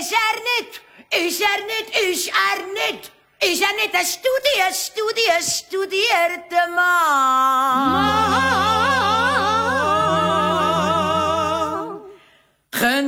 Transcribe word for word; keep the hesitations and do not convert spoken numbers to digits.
Ist er nicht, ist er nicht, ist er nicht, ist er nicht ein Studie, Studie, studierter Mann?